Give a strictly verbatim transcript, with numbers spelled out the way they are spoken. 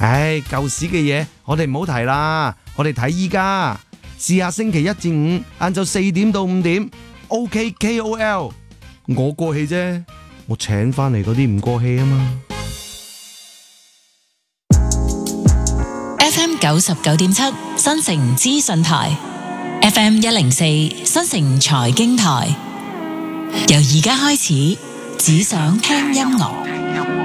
唉，舊時嘅嘢我哋唔好提啦，我哋睇依家，試下星期一至五晏晝四點到五點 ，OK K O L， 我過氣啫，我請翻嚟嗰啲唔過氣啊嘛。 F M 九十九點七新城資訊台 ，F M 一零四新城財經台，由而家開始，只想聽音樂。